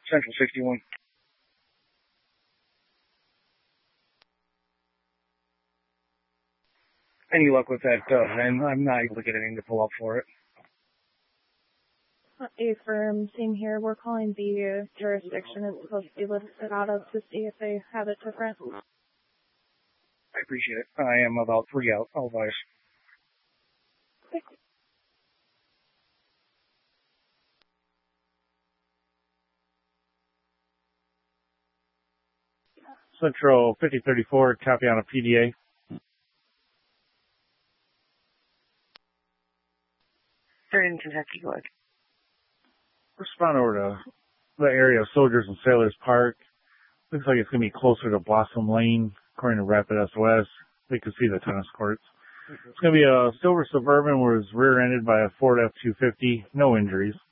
Central 61. Any luck with that? I'm not able to get anything to pull up for it. A-firm, same here. We're calling the jurisdiction it's supposed to be listed out of to see if they have it different. I appreciate it. I am about 3 out. I'll advise. Okay. Central 5034, copy on a PDA. They're in Kentucky, go ahead. Respond over to the area of Soldiers and Sailors Park. Looks like it's going to be closer to Blossom Lane, according to Rapid SOS. We can see the tennis courts. It's going to be a silver Suburban, was rear-ended by a Ford F-250. No injuries.